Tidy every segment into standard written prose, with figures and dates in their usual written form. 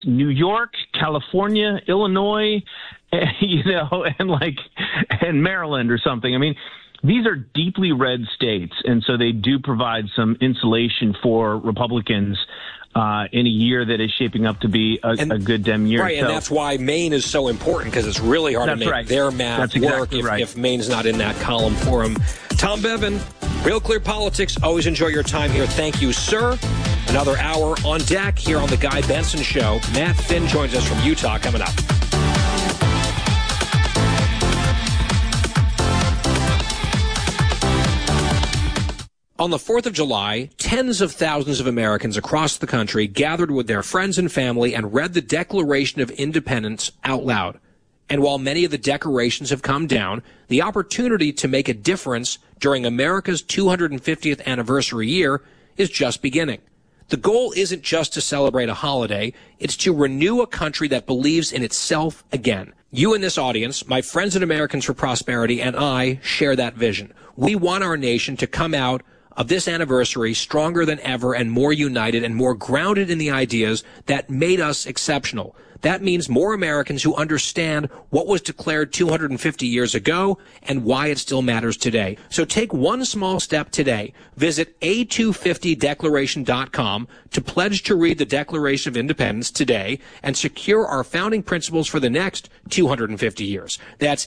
New York, California, Illinois, and Maryland or something. I mean, these are deeply red states, and so they do provide some insulation for Republicans in a year that is shaping up to be a good Dem year. Right, and that's why Maine is so important, because it's really hard to make their math work if Maine's not in that column for them. Tom Bevan, Real Clear Politics. Always enjoy your time here. Thank you, sir. Another hour on deck here on The Guy Benson Show. Matt Finn joins us from Utah coming up. On the 4th of July, tens of thousands of Americans across the country gathered with their friends and family and read the Declaration of Independence out loud. And while many of the decorations have come down, the opportunity to make a difference during America's 250th anniversary year is just beginning. The goal isn't just to celebrate a holiday, it's to renew a country that believes in itself again. You in this audience, my friends at Americans for Prosperity, and I share that vision. We want our nation to come out of this anniversary stronger than ever and more united and more grounded in the ideas that made us exceptional. That means more Americans who understand what was declared 250 years ago and why it still matters today. So take one small step today. Visit a250declaration.com to pledge to read the Declaration of Independence today and secure our founding principles for the next 250 years. That's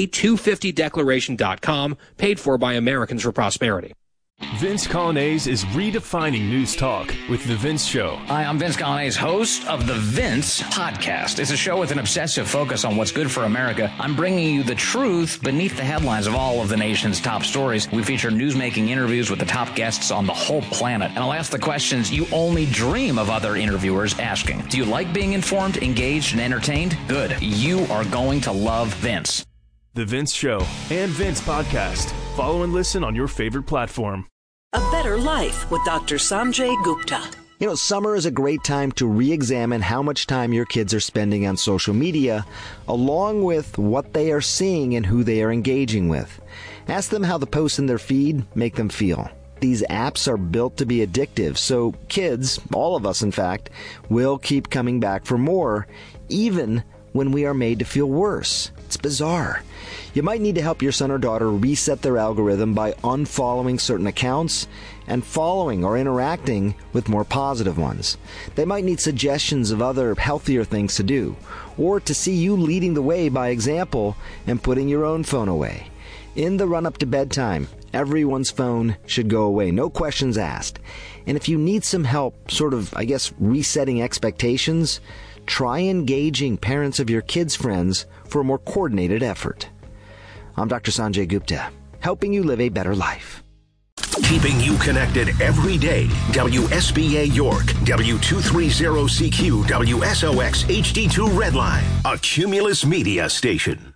a250declaration.com, paid for by Americans for Prosperity. Vince Coglianese is redefining news talk with The Vince Show. Hi, I'm Vince Coglianese, host of The Vince Podcast. It's a show with an obsessive focus on what's good for America. I'm bringing you the truth beneath the headlines of all of the nation's top stories. We feature newsmaking interviews with the top guests on the whole planet. And I'll ask the questions you only dream of other interviewers asking. Do you like being informed, engaged, and entertained? Good. You are going to love Vince. The Vince Show and Vince Podcast. Follow and listen on your favorite platform. A Better Life with Dr. Sanjay Gupta. You know, summer is a great time to re-examine how much time your kids are spending on social media, along with what they are seeing and who they are engaging with. Ask them how the posts in their feed make them feel. These apps are built to be addictive, so kids, all of us in fact, will keep coming back for more, even when we are made to feel worse. It's bizarre. You might need to help your son or daughter reset their algorithm by unfollowing certain accounts and following or interacting with more positive ones. They might need suggestions of other healthier things to do, or to see you leading the way by example and putting your own phone away. In the run-up to bedtime, everyone's phone should go away, no questions asked. And if you need some help resetting expectations, try engaging parents of your kids' friends for a more coordinated effort. I'm Dr. Sanjay Gupta, helping you live a better life. Keeping you connected every day. WSBA York, W230CQ, WSOX HD2 Redline, a Cumulus Media station.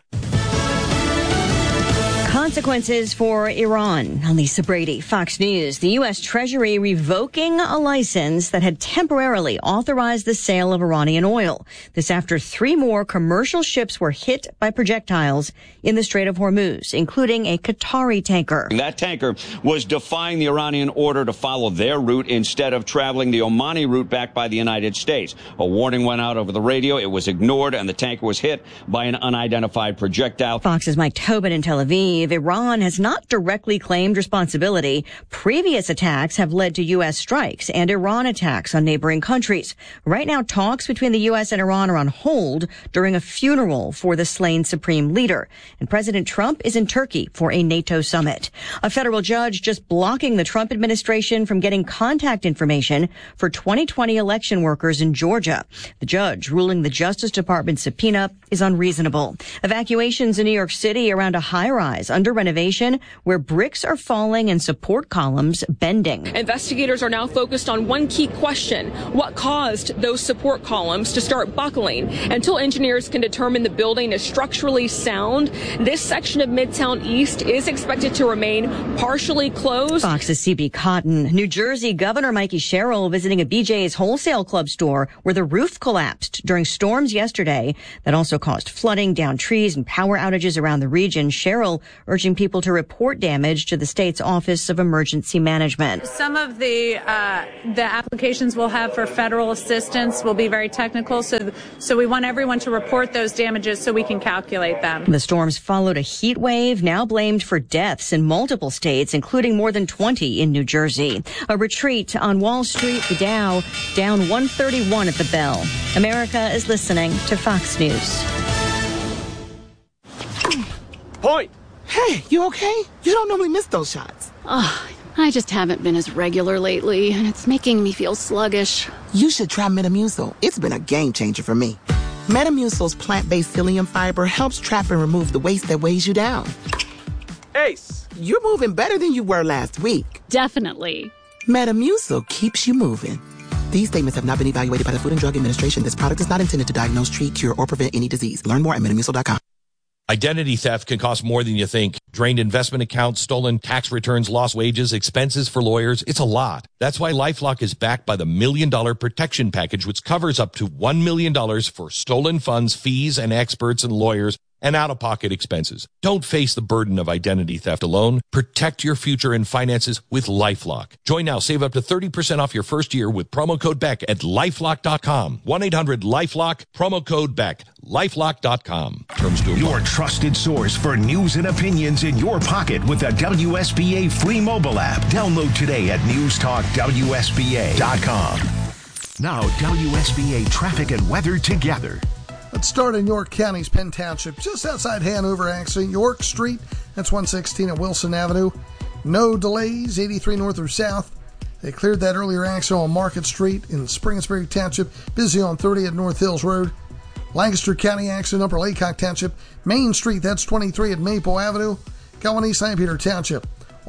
Consequences for Iran. I'm Lisa Brady, Fox News. The U.S. Treasury revoking a license that had temporarily authorized the sale of Iranian oil. This after 3 more commercial ships were hit by projectiles in the Strait of Hormuz, including a Qatari tanker. That tanker was defying the Iranian order to follow their route instead of traveling the Omani route backed by the United States. A warning went out over the radio. It was ignored, and the tanker was hit by an unidentified projectile. Fox's Mike Tobin in Tel Aviv. Iran has not directly claimed responsibility. Previous attacks have led to U.S. strikes and Iran attacks on neighboring countries. Right now, talks between the U.S. and Iran are on hold during a funeral for the slain supreme leader. And President Trump is in Turkey for a NATO summit. A federal judge just blocking the Trump administration from getting contact information for 2020 election workers in Georgia. The judge ruling the Justice Department subpoena is unreasonable. Evacuations in New York City around a high-rise under renovation where bricks are falling and support columns bending. Investigators are now focused on one key question: what caused those support columns to start buckling? Until engineers can determine the building is structurally sound, this section of Midtown East is expected to remain partially closed. Fox's CB Cotton. New Jersey Governor Mikey Sherrill visiting a BJ's wholesale club store where the roof collapsed during storms yesterday that also caused flooding, downed trees, and power outages around the region. Sherrill urging people to report damage to the state's Office of Emergency Management. Some of the applications we'll have for federal assistance will be very technical, so we want everyone to report those damages so we can calculate them. The storms followed a heat wave now blamed for deaths in multiple states, including more than 20 in New Jersey. A retreat on Wall Street, the Dow down 131 at the bell. America is listening to Fox News. Point! Hey, you okay? You don't normally miss those shots. I just haven't been as regular lately, and it's making me feel sluggish. You should try Metamucil. It's been a game changer for me. Metamucil's plant-based psyllium fiber helps trap and remove the waste that weighs you down. Ace! You're moving better than you were last week. Definitely. Metamucil keeps you moving. These statements have not been evaluated by the Food and Drug Administration. This product is not intended to diagnose, treat, cure, or prevent any disease. Learn more at Metamucil.com. Identity theft can cost more than you think. Drained investment accounts, stolen tax returns, lost wages, expenses for lawyers. It's a lot. That's why LifeLock is backed by the $1 Million Protection Package, which covers up to $1 million for stolen funds, fees, and experts and lawyers, and out-of-pocket expenses. Don't face the burden of identity theft alone. Protect your future and finances with LifeLock. Join now. Save up to 30% off your first year with promo code BECK at LifeLock.com. 1-800-LifeLock, promo code BECK. LifeLock.com. Terms to apply. Your trusted source for news and opinions in your pocket with the WSBA free mobile app. Download today at newstalkwsba.com. Now, WSBA traffic and weather together. Let's start in York County's Penn Township, just outside Hanover, actually. York Street, that's 116 at Wilson Avenue. No delays, 83 north or south. They cleared that earlier accident on Market Street in Springersbury Township. Busy on 30 at North Hills Road. Lancaster County accident, Upper Laycock Township. Main Street, that's 23 at Maple Avenue. Got one East St. Peter Township.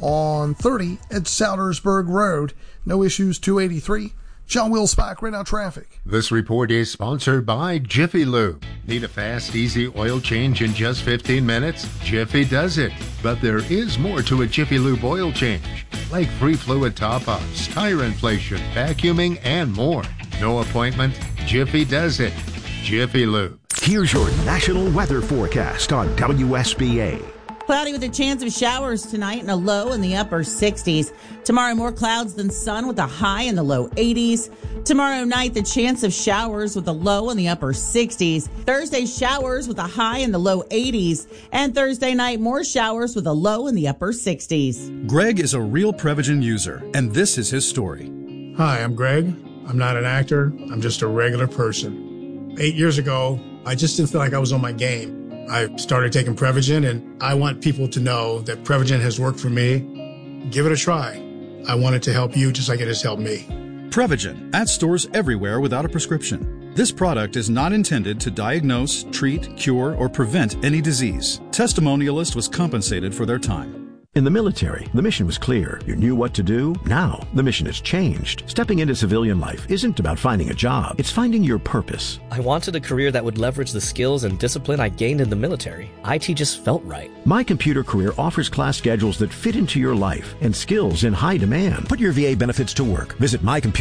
On 30 at Saldersburg Road. No issues, 283. John Wilspach, right now traffic. This report is sponsored by Jiffy Lube. Need a fast, easy oil change in just 15 minutes? Jiffy does it. But there is more to a Jiffy Lube oil change, like free fluid top-ups, tire inflation, vacuuming, and more. No appointment? Jiffy does it. Jiffy Lube. Here's your national weather forecast on WSBA. Cloudy with a chance of showers tonight and a low in the upper 60s. Tomorrow, more clouds than sun with a high in the low 80s. Tomorrow night, the chance of showers with a low in the upper 60s. Thursday, showers with a high in the low 80s. And Thursday night, more showers with a low in the upper 60s. Greg is a real Prevagen user, and this is his story. Hi, I'm Greg. I'm not an actor. I'm just a regular person. 8 years ago, I just didn't feel like I was on my game. I started taking Prevagen, and I want people to know that Prevagen has worked for me. Give it a try. I want it to help you just like it has helped me. Prevagen, at stores everywhere without a prescription. This product is not intended to diagnose, treat, cure, or prevent any disease. Testimonialist was compensated for their time. In the military, the mission was clear. You knew what to do. Now, the mission has changed. Stepping into civilian life isn't about finding a job. It's finding your purpose. I wanted a career that would leverage the skills and discipline I gained in the military. IT just felt right. My Computer Career offers class schedules that fit into your life and skills in high demand. Put your VA benefits to work. Visit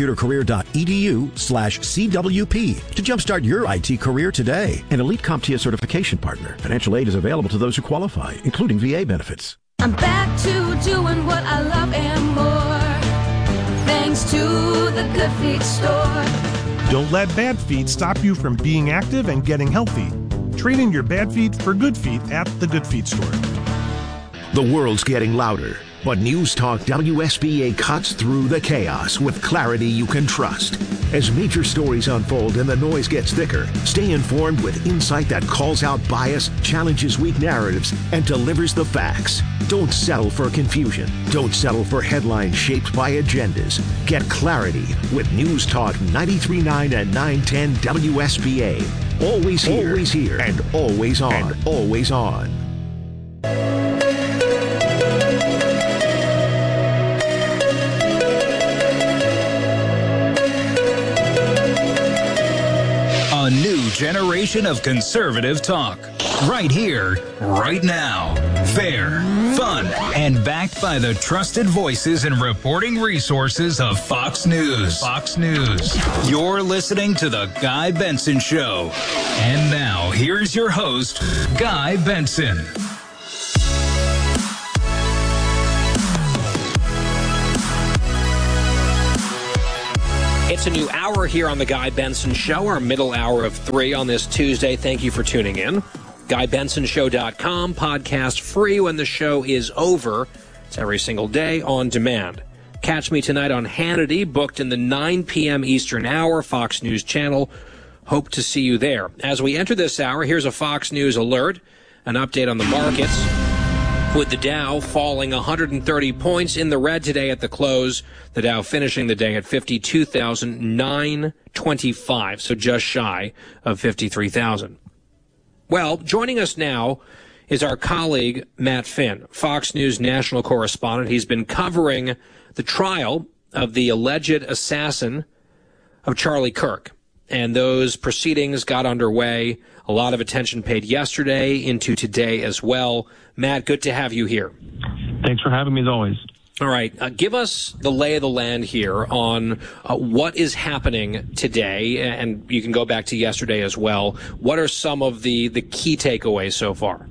mycomputercareer.edu/CWP to jumpstart your IT career today. An elite CompTIA certification partner. Financial aid is available to those who qualify, including VA benefits. I'm back to doing what I love and more, thanks to the Good Feet store. Don't let bad feet stop you from being active and getting healthy. Trade in your bad feet for good feet at the Good Feet store. The world's getting louder, but News Talk WSBA cuts through the chaos with clarity you can trust. As major stories unfold and the noise gets thicker, stay informed with insight that calls out bias, challenges weak narratives, and delivers the facts. Don't settle for confusion. Don't settle for headlines shaped by agendas. Get clarity with News Talk 93.9 and 910 WSBA. Always here, and always on. And always on. A new generation of conservative talk. Right here, right now. Fair, fun, and backed by the trusted voices and reporting resources of Fox News. Fox News. You're listening to The Guy Benson Show. And now, here's your host, Guy Benson. It's a new hour here on The Guy Benson Show, our middle hour of 3 on this Tuesday. Thank you for tuning in. GuyBensonShow.com, podcast free when the show is over. It's every single day on demand. Catch me tonight on Hannity, booked in the 9 p.m. Eastern hour, Fox News Channel. Hope to see you there. As we enter this hour, here's a Fox News alert, an update on the markets. With the Dow falling 130 points in the red today at the close, the Dow finishing the day at 52,925, so just shy of 53,000. Well, joining us now is our colleague, Matt Finn, Fox News national correspondent. He's been covering the trial of the alleged assassin of Charlie Kirk. And those proceedings got underway. A lot of attention paid yesterday into today as well. Matt, good to have you here. Thanks for having me, as always. All right. Give us the lay of the land here on what is happening today, and you can go back to yesterday as well. What are some of the key takeaways so far?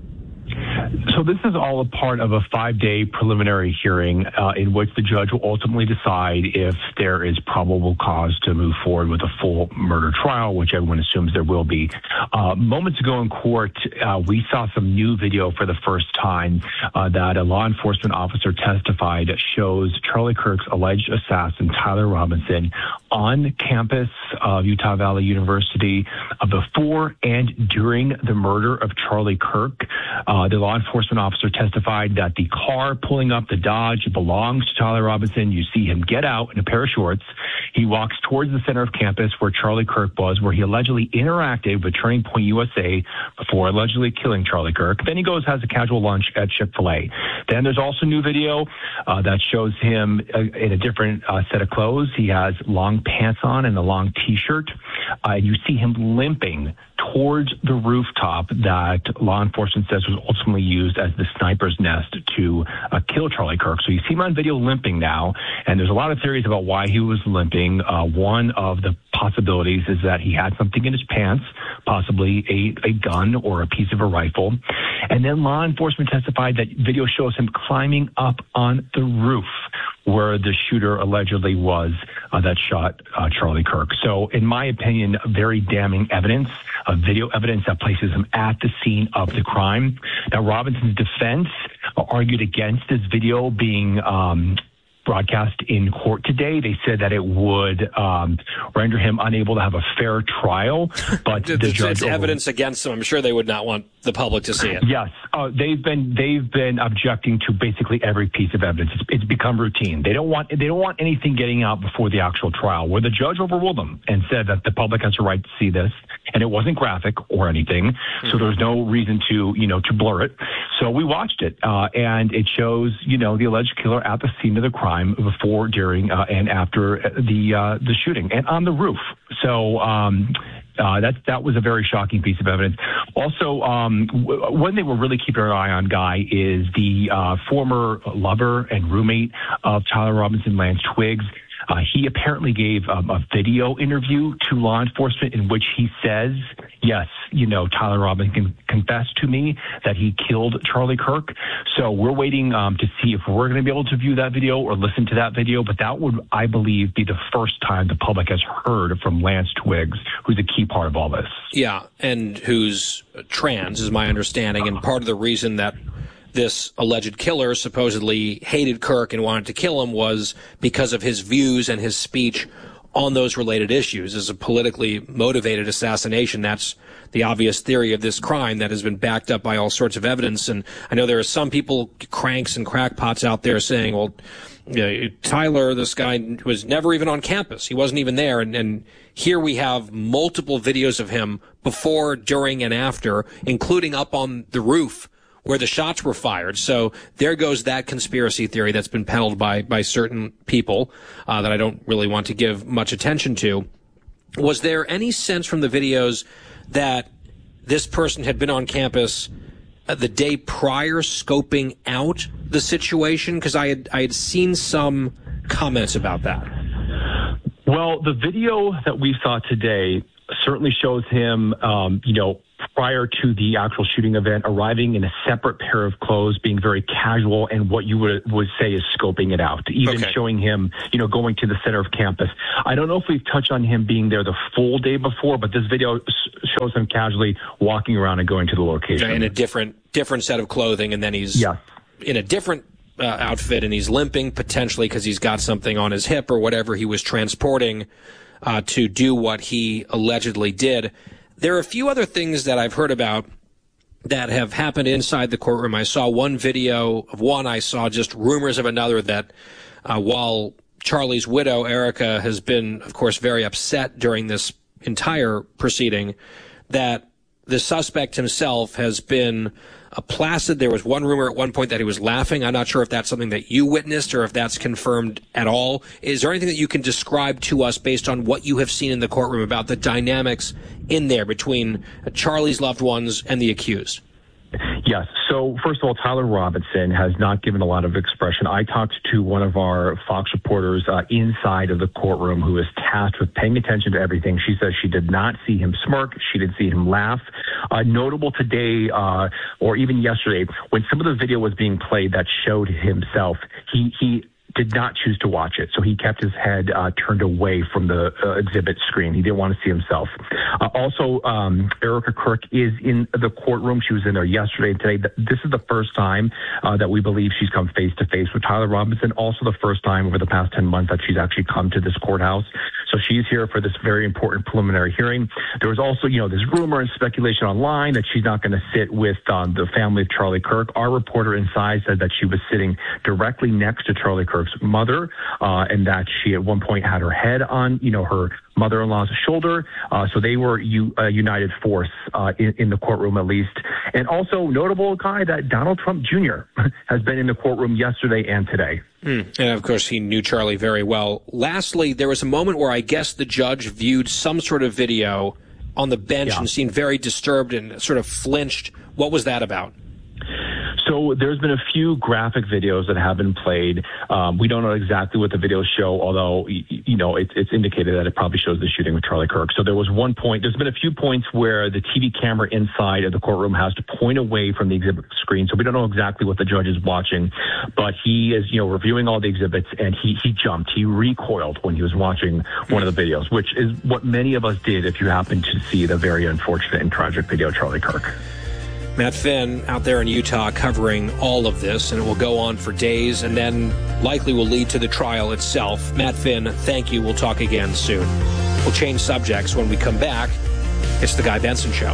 So this is all a part of a 5-day preliminary hearing in which the judge will ultimately decide if there is probable cause to move forward with a full murder trial, which everyone assumes there will be. Moments ago in court, we saw some new video for the first time that a law enforcement officer testified shows Charlie Kirk's alleged assassin, Tyler Robinson, on campus of Utah Valley University before and during the murder of Charlie Kirk. The law enforcement officer testified that the car pulling up, the Dodge, belongs to Tyler Robinson. You see him get out in a pair of shorts. He walks towards the center of campus where Charlie Kirk was, where he allegedly interacted with Turning Point USA before allegedly killing Charlie Kirk. Then he goes, has a casual lunch at Chick-fil-A. Then there's also new video that shows him in a different set of clothes. He has long pants on and a long T-shirt. You see him limping towards the rooftop that law enforcement says was ultimately used as the sniper's nest to kill Charlie Kirk. So you see him on video limping now, and there's a lot of theories about why he was limping. One of the possibilities is that he had something in his pants, possibly a gun or a piece of a rifle. And then law enforcement testified that video shows him climbing up on the roof where the shooter allegedly was that shot Charlie Kirk. So in my opinion, very damning evidence, video evidence that places him at the scene of the crime. Now, Robinson's defense argued against this video being broadcast in court today. They said that it would render him unable to have a fair trial, but the judge... It's evidence against him. I'm sure they would not want the public to see it. Yes. They've been objecting to basically every piece of evidence. It's become routine. They don't want anything getting out before the actual trial, where the judge overruled them and said that the public has a right to see this, and it wasn't graphic or anything, so there's no reason to blur it. So we watched it, and it shows, the alleged killer at the scene of the crime before, during, and after the shooting, and on the roof. So that was a very shocking piece of evidence. Also, one thing we're really keeping our eye on, Guy, is the former lover and roommate of Tyler Robinson, Lance Twiggs. He apparently gave a video interview to law enforcement in which he says, yes, Tyler Robinson confessed to me that he killed Charlie Kirk. So we're waiting to see if we're going to be able to view that video or listen to that video. But that would, I believe, be the first time the public has heard from Lance Twiggs, who's a key part of all this. Yeah, and who's trans, is my understanding. And part of the reason that this alleged killer supposedly hated Kirk and wanted to kill him was because of his views and his speech on those related issues. As a politically motivated assassination, that's the obvious theory of this crime that has been backed up by all sorts of evidence. And I know there are some people, cranks and crackpots out there saying, well, Tyler, this guy was never even on campus. He wasn't even there. And here we have multiple videos of him before, during, and after, including up on the roof where the shots were fired. So there goes that conspiracy theory that's been peddled by certain people that I don't really want to give much attention to. Was there any sense from the videos that this person had been on campus the day prior, scoping out the situation? Because I had seen some comments about that. Well, the video that we saw today certainly shows him, prior to the actual shooting event, arriving in a separate pair of clothes, being very casual, and what you would say is scoping it out, even showing him, going to the center of campus. I don't know if we've touched on him being there the full day before, but this video shows him casually walking around and going to the location. In a different set of clothing, and then he's in a different outfit, and he's limping, potentially because he's got something on his hip or whatever he was transporting to do what he allegedly did. There are a few other things that I've heard about that have happened inside the courtroom. I saw one video of one. I saw just rumors of another that while Charlie's widow, Erica, has been, of course, very upset during this entire proceeding, that the suspect himself has been placid. There was one rumor at one point that he was laughing. I'm not sure if that's something that you witnessed or if that's confirmed at all. Is there anything that you can describe to us based on what you have seen in the courtroom about the dynamics in there between Charlie's loved ones and the accused? Yes. So first of all, Tyler Robinson has not given a lot of expression. I talked to one of our Fox reporters inside of the courtroom who is tasked with paying attention to everything. She says she did not see him smirk. She didn't see him laugh. Notable today, or even yesterday, when some of the video was being played that showed himself, he did not choose to watch it. So he kept his head turned away from the exhibit screen. He didn't want to see himself. Also, Erica Kirk is in the courtroom. She was in there yesterday and today. This is the first time that we believe she's come face-to-face with Tyler Robinson. Also the first time over the past 10 months that she's actually come to this courthouse. So she's here for this very important preliminary hearing. There was also, this rumor and speculation online that she's not going to sit with the family of Charlie Kirk. Our reporter inside said that she was sitting directly next to Charlie Kirk's mother, and that she at one point had her head on, her mother-in-law's shoulder. So they were a united force in the courtroom, at least. And also notable guy that Donald Trump Jr. has been in the courtroom yesterday and today. And of course, he knew Charlie very well. Lastly, there was a moment where I guess the judge viewed some sort of video on the bench and seemed very disturbed and sort of flinched. What was that about? So there's been a few graphic videos that have been played. We don't know exactly what the videos show, although, it's indicated that it probably shows the shooting with Charlie Kirk. So there was one point, there's been a few points where the TV camera inside of the courtroom has to point away from the exhibit screen. So we don't know exactly what the judge is watching, but he is, reviewing all the exhibits, and he jumped. He recoiled when he was watching one of the videos, which is what many of us did if you happen to see the very unfortunate and tragic video of Charlie Kirk. Matt Finn out there in Utah covering all of this, and it will go on for days and then likely will lead to the trial itself. Matt Finn, thank you. We'll talk again soon. We'll change subjects when we come back. It's The Guy Benson Show.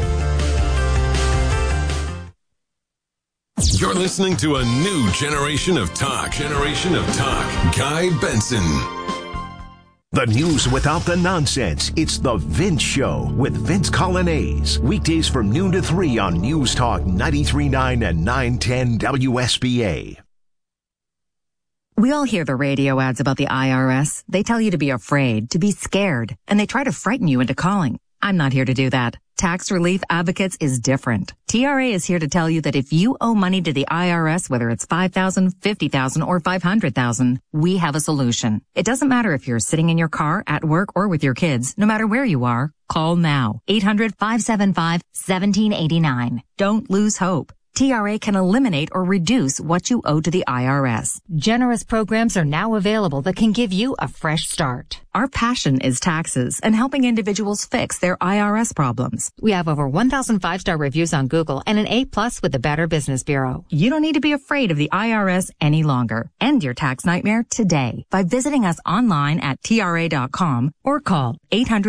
You're listening to a new generation of talk. Guy Benson. The news without the nonsense. It's The Vince Show with Vince Colonnese. Weekdays from noon to 3 on News Talk 93.9 and 910 WSBA. We all hear the radio ads about the IRS. They tell you to be afraid, to be scared, and they try to frighten you into calling. I'm not here to do that. Tax Relief Advocates is different. TRA is here to tell you that if you owe money to the IRS, whether it's $5,000, $50,000, or $500,000, we have a solution. It doesn't matter if you're sitting in your car, at work, or with your kids. No matter where you are, call now. 800-575-1789. Don't lose hope. TRA can eliminate or reduce what you owe to the IRS. Generous programs are now available that can give you a fresh start. Our passion is taxes and helping individuals fix their IRS problems. We have over 1,000 5-star reviews on Google and an A+ with the Better Business Bureau. You don't need to be afraid of the IRS any longer. End your tax nightmare today by visiting us online at TRA.com or call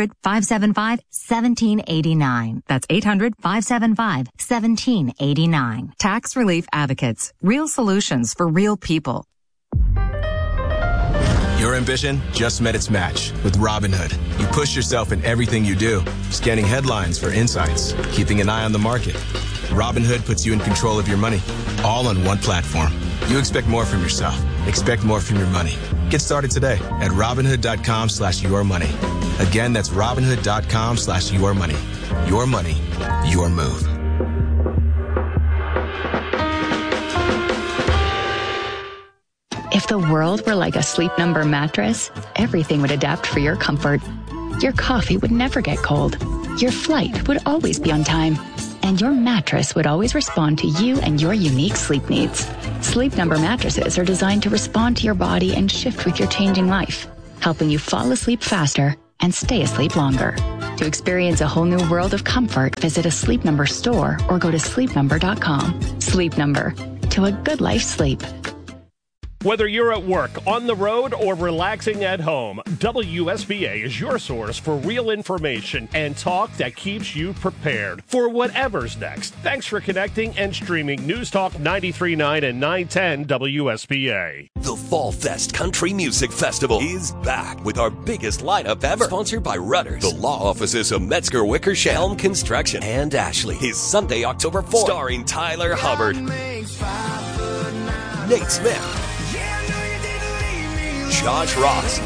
800-575-1789. That's 800-575-1789. Tax Relief Advocates. Real solutions for real people. Your ambition just met its match with Robinhood. You push yourself in everything you do, scanning headlines for insights, keeping an eye on the market. Robinhood puts you in control of your money, all on one platform. You expect more from yourself. Expect more from your money. Get started today at Robinhood.com/yourmoney. Again, that's Robinhood.com/yourmoney. Your money, your move. If the world were like a Sleep Number mattress, everything would adapt for your comfort. Your coffee would never get cold. Your flight would always be on time. and your mattress would always respond to you and your unique sleep needs. Sleep Number mattresses are designed to respond to your body and shift with your changing life, helping you fall asleep faster and stay asleep longer. To experience a whole new world of comfort, visit a Sleep Number store or go to sleepnumber.com. Sleep Number, to a good life's sleep. Whether you're at work, on the road, or relaxing at home, WSBA is your source for real information and talk that keeps you prepared for whatever's next. Thanks for connecting and streaming News Talk 93.9 and 910 WSBA. The Fall Fest Country Music Festival is back with our biggest lineup ever. Sponsored by Rudders, the law offices of Metzger Wickersham, Helm Construction, and Ashley. Is Sunday, October 4th. Starring Tyler Hubbard, Nate Smith, Josh Ross,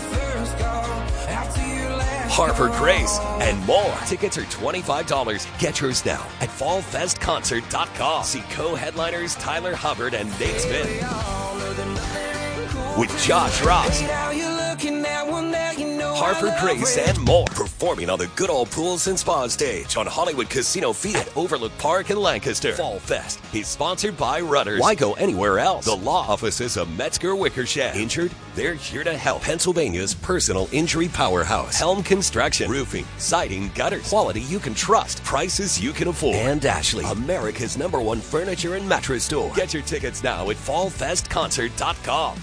Harper Grace, and more. Tickets are $25. Get yours now at fallfestconcert.com. See co-headliners Tyler Hubbard and Nate Smith with Josh Ross, Harper Grace, and more. Performing on the Good Old Pools and Spa stage on Hollywood Casino Field at Overlook Park in Lancaster. Fall Fest is sponsored by Rudders. Why go anywhere else? The law offices of Metzger Wickersham. Injured? They're here to help. Pennsylvania's personal injury powerhouse. Helm Construction. Roofing, siding, gutters. Quality you can trust. Prices you can afford. And Ashley, America's #1 furniture and mattress store. Get your tickets now at fallfestconcert.com.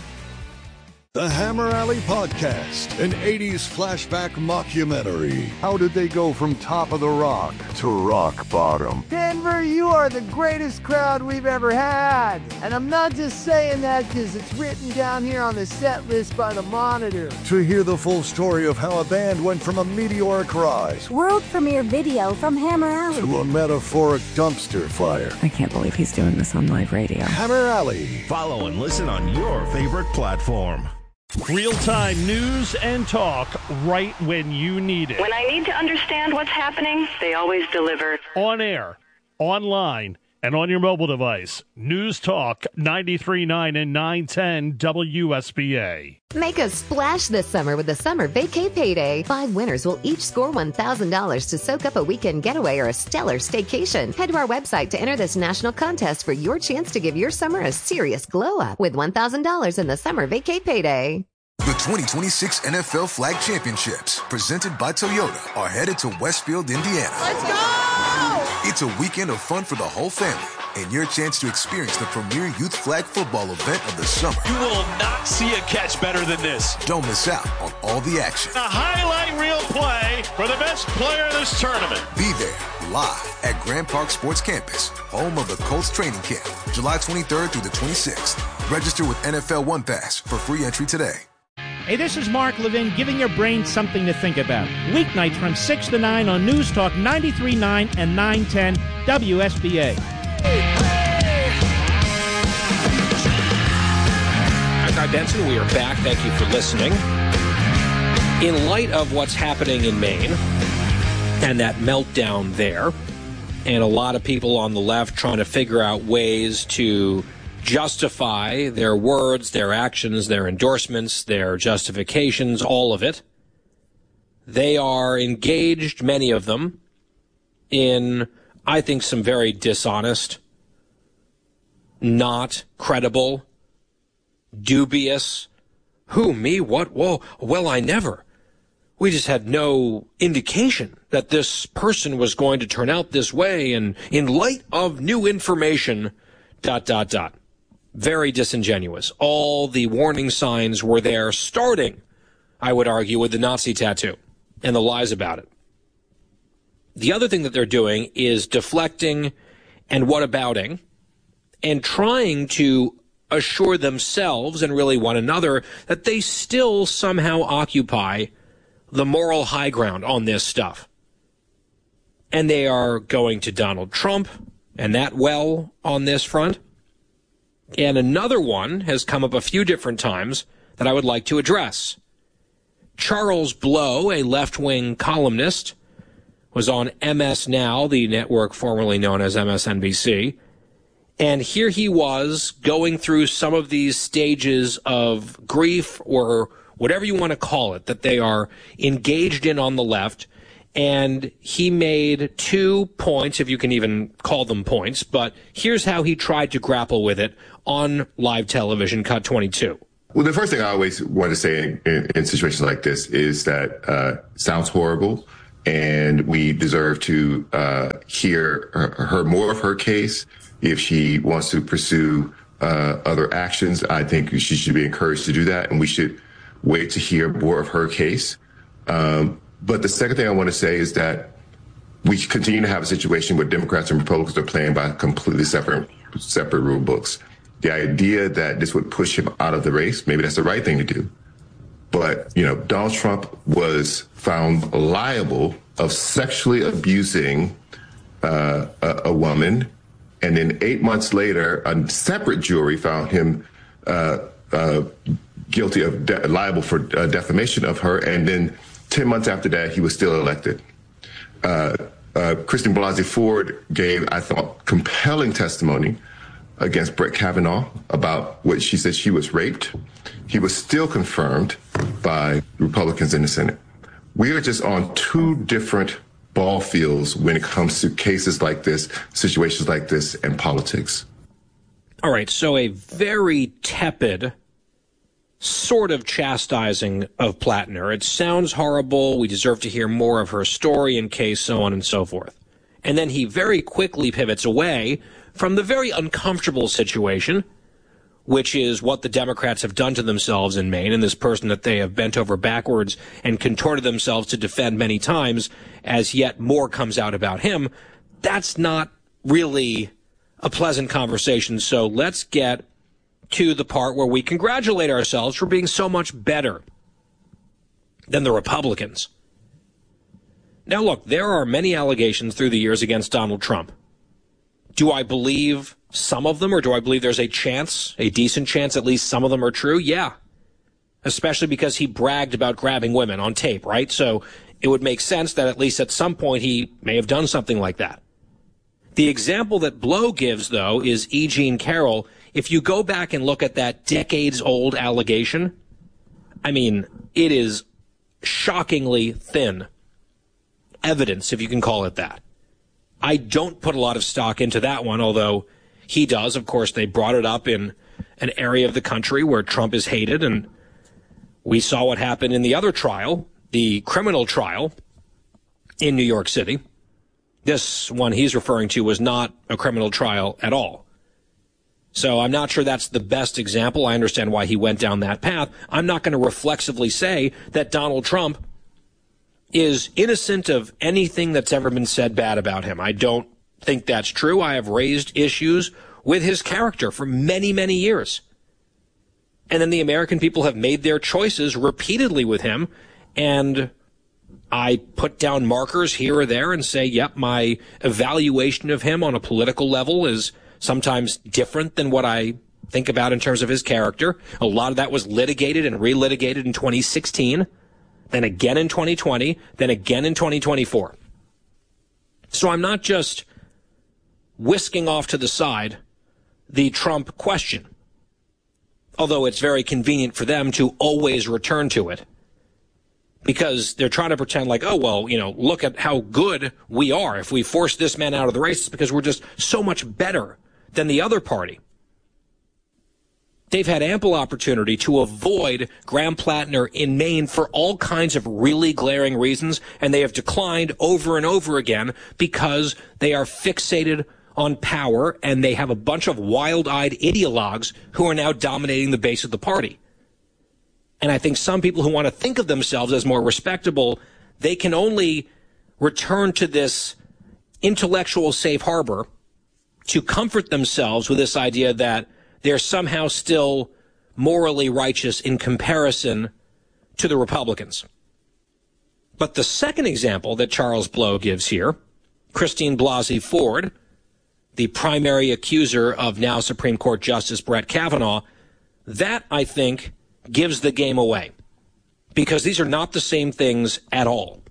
The Hammer Alley Podcast, an 80s flashback mockumentary. How did they go from top of the rock to rock bottom? Denver, you are the greatest crowd we've ever had. And I'm not just saying that because it's written down here on the set list by the Monitor. To hear the full story of how a band went from a meteoric rise, world premiere video from Hammer Alley, to a metaphoric dumpster fire. I can't believe he's doing this on live radio. Hammer Alley. Follow and listen on your favorite platform. Real-time news and talk right when you need it. When I need to understand what's happening, they always deliver. On air, online, and on your mobile device. News Talk 93.9 and 910 WSBA. Make a splash this summer with the Summer Vacay Payday. 5 winners will each score $1,000 to soak up a weekend getaway or a stellar staycation. Head to our website to enter this national contest for your chance to give your summer a serious glow-up with $1,000 in the Summer Vacay Payday. The 2026 NFL Flag Championships, presented by Toyota, are headed to Westfield, Indiana. Let's go! It's a weekend of fun for the whole family, and your chance to experience the premier youth flag football event of the summer. You will not see a catch better than this. Don't miss out on all the action. A highlight reel play for the best player in this tournament. Be there, live at Grand Park Sports Campus, home of the Colts training camp, July 23rd through the 26th. Register with NFL One Pass for free entry today. Hey, this is Mark Levin giving your brain something to think about. Weeknights from 6 to 9 on News Talk 93.9 and 910 WSBA. I'm Guy Benson. We are back. Thank you for listening. In light of what's happening in Maine and that meltdown there, and a lot of people on the left trying to figure out ways to justify their words, their actions, their endorsements, their justifications, all of it. They are engaged, many of them, in, I think, some very dishonest, not credible, dubious, who, me, what, whoa, well, I never. We just had no indication that this person was going to turn out this way, and in light of new information, ... Very disingenuous. All the warning signs were there, starting, I would argue, with the Nazi tattoo and the lies about it. The other thing that they're doing is deflecting and whatabouting and trying to assure themselves and really one another that they still somehow occupy the moral high ground on this stuff. And they are going to Donald Trump and that well on this front. And another one has come up a few different times that I would like to address. Charles Blow, a left-wing columnist, was on MS Now, the network formerly known as MSNBC. And here he was going through some of these stages of grief or whatever you want to call it that they are engaged in on the left. And he made 2 points, if you can even call them points, but here's how he tried to grapple with it on live television, Cut 22. Well, the first thing I always want to say in situations like this is that sounds horrible, and we deserve to hear her more of her case. If she wants to pursue other actions, I think she should be encouraged to do that, and we should wait to hear more of her case. But the second thing I want to say is that we continue to have a situation where Democrats and Republicans are playing by completely separate rule books. The idea that this would push him out of the race, maybe that's the right thing to do. But, Donald Trump was found liable of sexually abusing a woman. And then 8 months later, a separate jury found him guilty of liable for defamation of her. And then 10 months after that, he was still elected. Christine Blasey Ford gave, I thought, compelling testimony against Brett Kavanaugh about what she said she was raped. He was still confirmed by Republicans in the Senate. We are just on 2 different ball fields when it comes to cases like this, situations like this, and politics. All right, so a very tepid sort of chastising of Plattner. It sounds horrible. We deserve to hear more of her story and case, so on and so forth. And then he very quickly pivots away from the very uncomfortable situation, which is what the Democrats have done to themselves in Maine, and this person that they have bent over backwards and contorted themselves to defend many times, as yet more comes out about him. That's not really a pleasant conversation, so let's get to the part where we congratulate ourselves for being so much better than the Republicans. Now, look, there are many allegations through the years against Donald Trump. Do I believe some of them, or do I believe there's a chance, a decent chance at least some of them are true? Yeah. Especially because he bragged about grabbing women on tape, right? So it would make sense that at least at some point he may have done something like that. The example that Blow gives, though, is E. Jean Carroll. If you go back and look at that decades-old allegation, I mean, it is shockingly thin evidence, if you can call it that. I don't put a lot of stock into that one, although he does. Of course, they brought it up in an area of the country where Trump is hated, and we saw what happened in the other trial, the criminal trial in New York City. This one he's referring to was not a criminal trial at all. So I'm not sure that's the best example. I understand why he went down that path. I'm not going to reflexively say that Donald Trump is innocent of anything that's ever been said bad about him. I don't think that's true. I have raised issues with his character for many, many years. And then the American people have made their choices repeatedly with him, and I put down markers here or there and say, yep, my evaluation of him on a political level is sometimes different than what I think about in terms of his character. A lot of that was litigated and relitigated in 2016, then again in 2020, then again in 2024. So I'm not just whisking off to the side the Trump question, although it's very convenient for them to always return to it, because they're trying to pretend like, oh, well, look at how good we are. If we force this man out of the race, it's because we're just so much better than the other party. They've had ample opportunity to avoid Graham Plattner in Maine for all kinds of really glaring reasons, and they have declined over and over again because they are fixated on power, and they have a bunch of wild-eyed ideologues who are now dominating the base of the party. And I think some people who want to think of themselves as more respectable, they can only return to this intellectual safe harbor to comfort themselves with this idea that they're somehow still morally righteous in comparison to the Republicans. But the second example that Charles Blow gives here, Christine Blasey Ford, the primary accuser of now Supreme Court Justice Brett Kavanaugh, that, I think, gives the game away, because these are not the same things at all.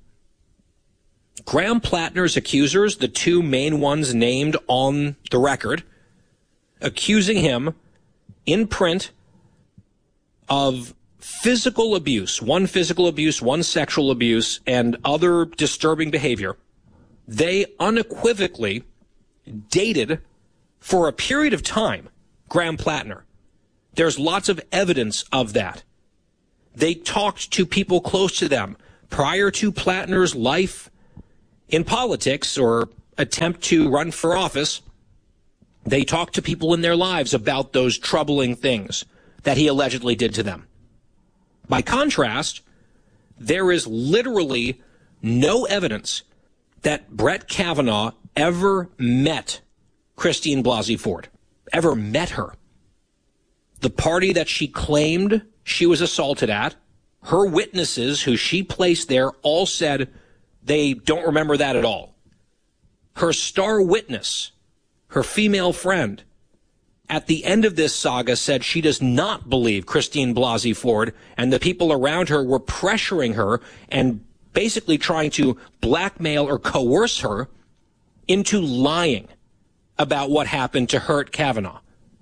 Graham Plattner's accusers, the two main ones named on the record, accusing him in print of physical abuse, one sexual abuse, and other disturbing behavior, they unequivocally dated for a period of time Graham Plattner. There's lots of evidence of that. They talked to people close to them prior to Plattner's life in politics or attempt to run for office. They talked to people in their lives about those troubling things that he allegedly did to them. By contrast, there is literally no evidence that Brett Kavanaugh ever met Christine Blasey Ford, ever met her. The party that she claimed she was assaulted at, her witnesses who she placed there all said they don't remember that at all. Her star witness, her female friend, at the end of this saga said she does not believe Christine Blasey Ford and the people around her were pressuring her and basically trying to blackmail or coerce her into lying about what happened to her at Kavanaugh.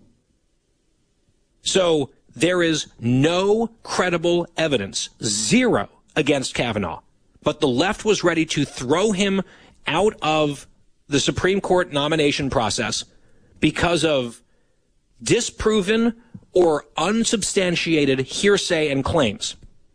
So there is no credible evidence, zero, against Kavanaugh. But the left was ready to throw him out of the Supreme Court nomination process because of disproven or unsubstantiated hearsay and claims.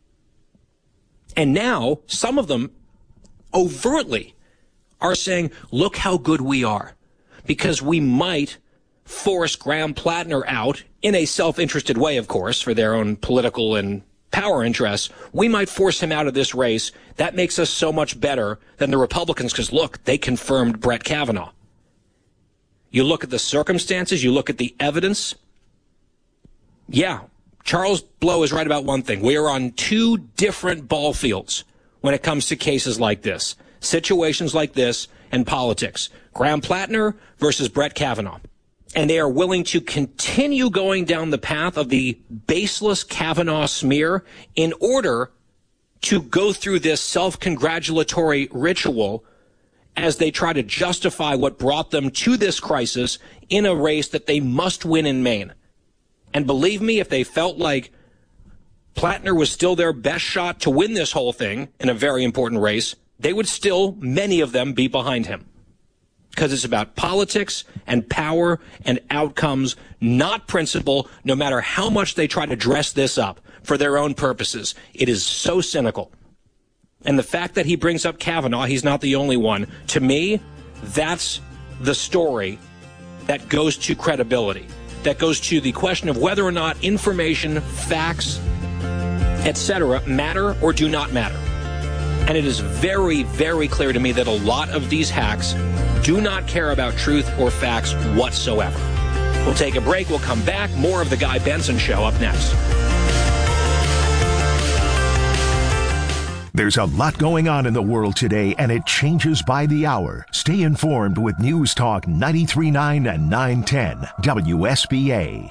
And now some of them overtly are saying, look how good we are, because we might force Graham Plattner out in a self-interested way, of course, for their own political and power interests. We might force him out of this race. That makes us so much better than the Republicans because, look, they confirmed Brett Kavanaugh. You look at the circumstances, you look at the evidence. Yeah, Charles Blow is right about one thing. We are on two different ball fields when it comes to cases like this, situations like this, and politics. Graham Plattner versus Brett Kavanaugh. And they are willing to continue going down the path of the baseless Kavanaugh smear in order to go through this self-congratulatory ritual as they try to justify what brought them to this crisis in a race that they must win in Maine. And believe me, if they felt like Plattner was still their best shot to win this whole thing in a very important race, they would still, many of them, be behind him. Because it's about politics and power and outcomes, not principle, no matter how much they try to dress this up for their own purposes. It is so cynical. And the fact that he brings up Kavanaugh, he's not the only one. To me, that's the story that goes to credibility, that goes to the question of whether or not information, facts, etc. matter or do not matter. And it is very, very clear to me that a lot of these hacks do not care about truth or facts whatsoever. We'll take a break. We'll come back. More of The Guy Benson Show up next. There's a lot going on in the world today, and it changes by the hour. Stay informed with News Talk 93.9 and 910 WSBA.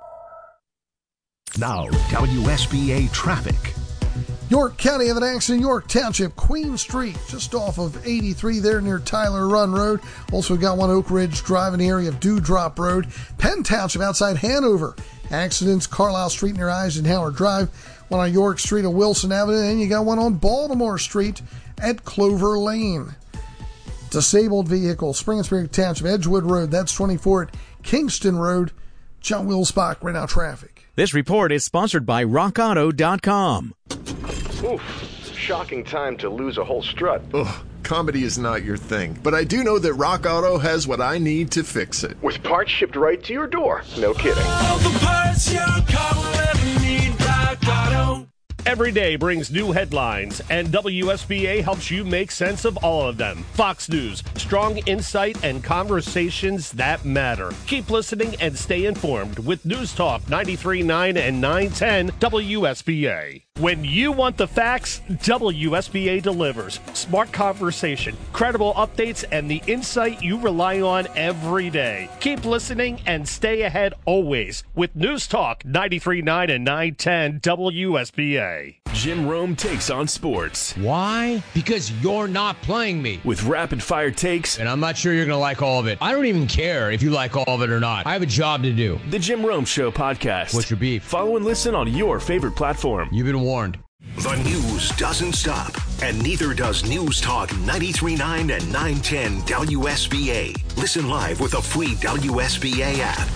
Now, WSBA traffic. York County have an accident in York Township, Queen Street, just off of 83 there near Tyler Run Road. Also got one Oak Ridge Drive in the area of Dewdrop Road. Penn Township outside Hanover. Accidents, Carlisle Street near Eisenhower Drive. One on York Street and Wilson Avenue. And you got one on Baltimore Street at Clover Lane. Disabled vehicle, Spring Township, Edgewood Road. That's 24 at Kingston Road. John Wilsbach, right now traffic. This report is sponsored by RockAuto.com. Oof, it's a shocking time to lose a whole strut. Ugh, comedy is not your thing, but I do know that Rock Auto has what I need to fix it. With parts shipped right to your door. No kidding. All the parts your car will ever need, Rock Auto. Every day brings new headlines, and WSBA helps you make sense of all of them. Fox News, strong insight and conversations that matter. Keep listening and stay informed with News Talk 93.9 and 910 WSBA. When you want the facts, WSBA delivers. Smart conversation, credible updates, and the insight you rely on every day. Keep listening and stay ahead always with News Talk 93.9 and 910 WSBA. today. Jim Rome takes on sports. Why? Because you're not playing me. With rapid-fire takes. And I'm not sure you're going to like all of it. I don't even care if you like all of it or not. I have a job to do. The Jim Rome Show podcast. What's your beef? Follow and listen on your favorite platform. You've been warned. The news doesn't stop, and neither does News Talk 93.9 and 910 WSBA. Listen live with a free WSBA app.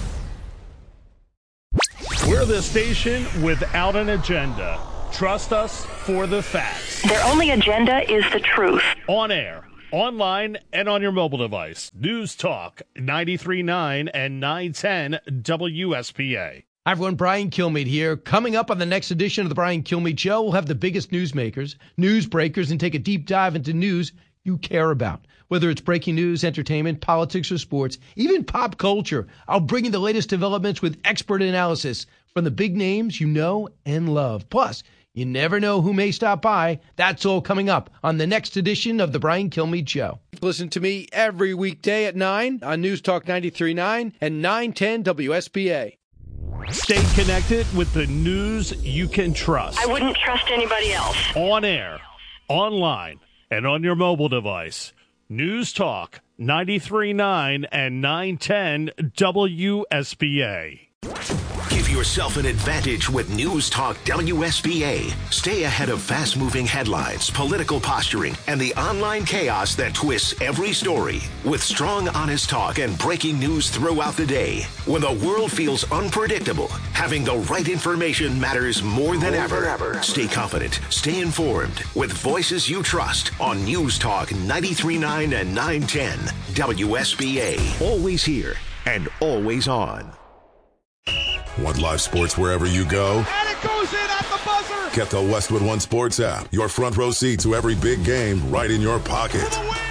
We're the station without an agenda. Trust us for the facts. Their only agenda is the truth. On air, online, and on your mobile device. News Talk 93.9 and 910 WSBA. Hi, everyone. Brian Kilmeade here. Coming up on the next edition of the Brian Kilmeade Show, we'll have the biggest newsmakers, news breakers, and take a deep dive into news you care about. Whether it's breaking news, entertainment, politics, or sports, even pop culture, I'll bring you the latest developments with expert analysis from the big names you know and love. Plus, you never know who may stop by. That's all coming up on the next edition of the Brian Kilmeade Show. Listen to me every weekday at 9 on News Talk 93.9 and 910 WSBA. Stay connected with the news you can trust. I wouldn't trust anybody else. On air, online, and on your mobile device. News Talk 93.9 and 910 WSBA. Give yourself an advantage with News Talk WSBA. Stay ahead of fast-moving headlines, political posturing, and the online chaos that twists every story. With strong, honest talk and breaking news throughout the day. When the world feels unpredictable, having the right information matters more than ever. Stay confident, stay informed, with voices you trust on News Talk 93.9 and 910 WSBA. Always here and always on. Want live sports wherever you go? And it goes in at the buzzer! Get the Westwood One Sports app. Your front row seat to every big game right in your pocket.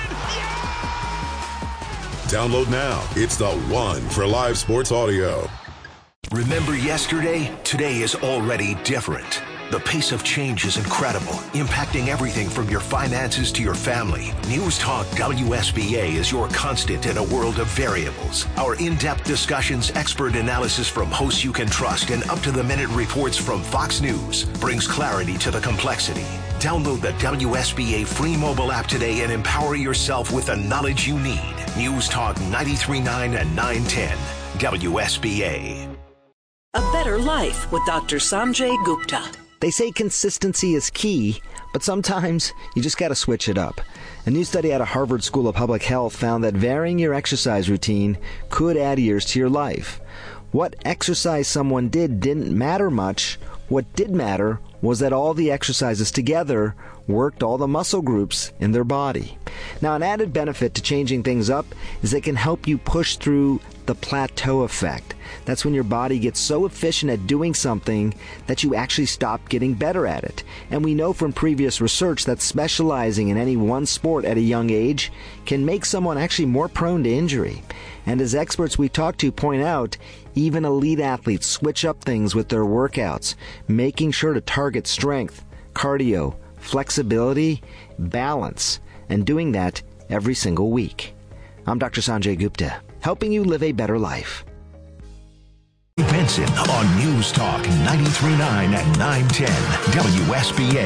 Download now. It's the one for live sports audio. Remember yesterday? Today is already different. The pace of change is incredible, impacting everything from your finances to your family. News Talk WSBA is your constant in a world of variables. Our in-depth discussions, expert analysis from hosts you can trust, and up-to-the-minute reports from Fox News brings clarity to the complexity. Download the WSBA free mobile app today and empower yourself with the knowledge you need. News Talk 93.9 and 910 WSBA. A better life with Dr. Sanjay Gupta. They say consistency is key, but sometimes you just got to switch it up. A new study out of Harvard School of Public Health found that varying your exercise routine could add years to your life. What exercise someone didn't matter much. What did matter was that all the exercises together worked all the muscle groups in their body. Now, an added benefit to changing things up is they can help you push through the plateau effect. That's when your body gets so efficient at doing something that you actually stop getting better at it. And we know from previous research that specializing in any one sport at a young age can make someone actually more prone to injury. And as experts we talk to point out, even elite athletes switch up things with their workouts, making sure to target strength, cardio, flexibility, balance, and doing that every single week. I'm Dr. Sanjay Gupta, helping you live a better life. Benson on News Talk 93.9 and 910 WSBA.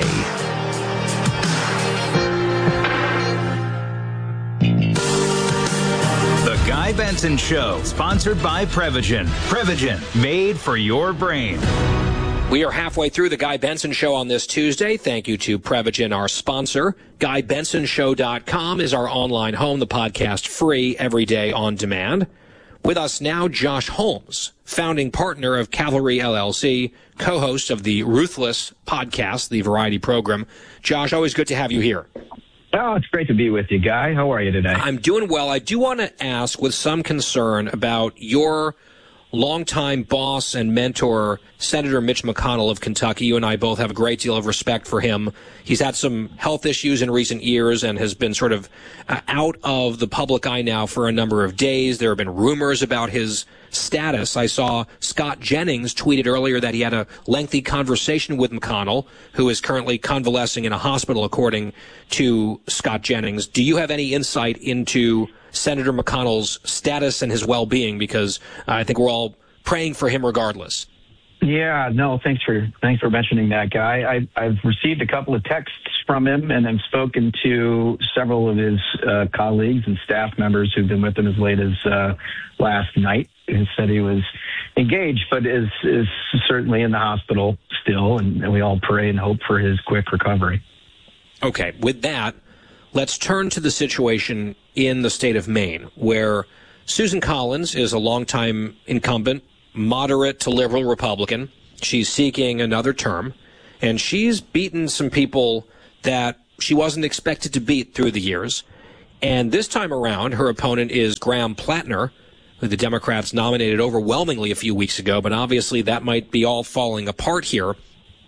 The Guy Benson Show, sponsored by Prevagen. Prevagen, made for your brain. We are halfway through the Guy Benson Show on this Tuesday. Thank you to Prevagen, our sponsor. GuyBensonShow.com is our online home, the podcast free every day on demand. With us now, Josh Holmes, founding partner of Cavalry LLC, co-host of the Ruthless podcast, the variety program. Josh, always good to have you here. Oh, it's great to be with you, Guy. How are you today? I'm doing well. I do want to ask with some concern about your longtime boss and mentor, Senator Mitch McConnell of Kentucky. You and I both have a great deal of respect for him. He's had some health issues in recent years and has been sort of out of the public eye now for a number of days. There have been rumors about his status. I saw Scott Jennings tweeted earlier that he had a lengthy conversation with McConnell, who is currently convalescing in a hospital, according to Scott Jennings. Do you have any insight into Senator McConnell's status and his well-being? Because I think we're all praying for him regardless. Yeah, no, thanks for mentioning that guy. I've received a couple of texts from him, and I've spoken to several of his colleagues and staff members who've been with him as late as last night. He said he was engaged, but is certainly in the hospital still, and we all pray and hope for his quick recovery. Okay, with that, let's turn to the situation in the state of Maine, where Susan Collins is a longtime incumbent, moderate to liberal Republican. She's seeking another term, and she's beaten some people that she wasn't expected to beat through the years. And this time around, her opponent is Graham Plattner, who the Democrats nominated overwhelmingly a few weeks ago, but obviously that might be all falling apart here.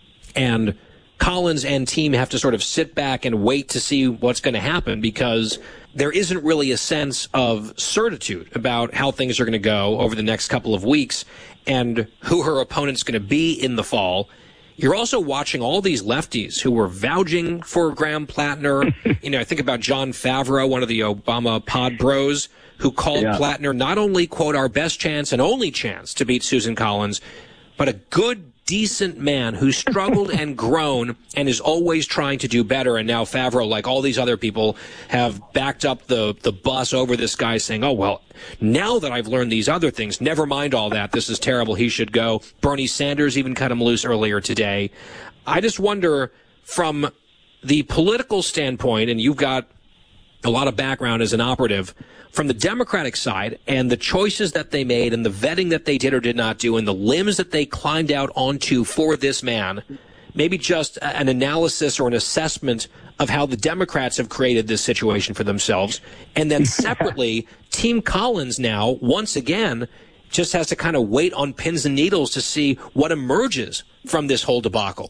And Collins and team have to sort of sit back and wait to see what's going to happen, because there isn't really a sense of certitude about how things are going to go over the next couple of weeks and who her opponent's going to be in the fall. You're also watching all these lefties who were vouching for Graham Plattner. I think about John Favreau, one of the Obama pod bros, who called Plattner not only, quote, our best chance and only chance to beat Susan Collins, but a good, decent man who struggled and grown and is always trying to do better. And now Favreau, like all these other people, have backed up the bus over this guy, saying, oh, well, now that I've learned these other things, never mind all that. This is terrible. He should go. Bernie Sanders even cut him loose earlier today. I just wonder, from the political standpoint, and you've got a lot of background as an operative, from the Democratic side and the choices that they made and the vetting that they did or did not do and the limbs that they climbed out onto for this man, maybe just an analysis or an assessment of how the Democrats have created this situation for themselves. And then separately, Team Collins now, once again, just has to kind of wait on pins and needles to see what emerges from this whole debacle.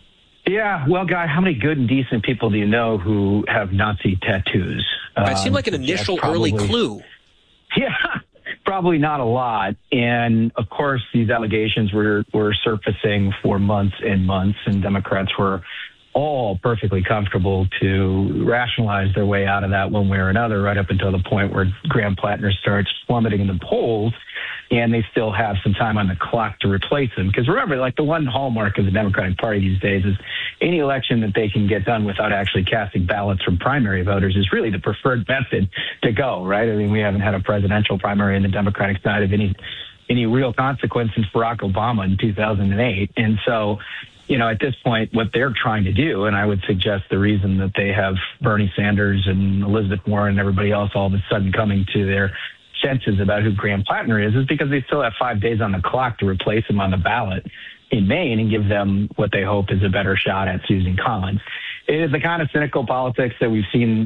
Yeah, well, Guy, how many good and decent people do you know who have Nazi tattoos? It seemed like an initial early clue. Yeah, probably not a lot. And, of course, these allegations were surfacing for months and months, and Democrats were all perfectly comfortable to rationalize their way out of that one way or another, right up until the point where Graham Plattner starts plummeting in the polls, and they still have some time on the clock to replace him. Because remember, like, the one hallmark of the Democratic Party these days is any election that they can get done without actually casting ballots from primary voters is really the preferred method to go, right? I mean, we haven't had a presidential primary in the Democratic side of any real consequence since Barack Obama in 2008. And so, at this point, what they're trying to do, and I would suggest the reason that they have Bernie Sanders and Elizabeth Warren and everybody else all of a sudden coming to their senses about who Graham Plattner is because they still have 5 days on the clock to replace him on the ballot in Maine and give them what they hope is a better shot at Susan Collins. It is the kind of cynical politics that we've seen